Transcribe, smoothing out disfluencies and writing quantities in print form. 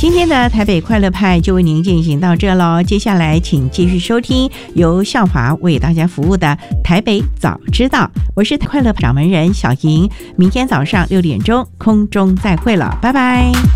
今天的台北快乐派就为您进行到这咯，接下来请继续收听由校华为大家服务的台北早知道，我是快乐掌门人小莹，明天早上6点钟空中再会了，拜拜。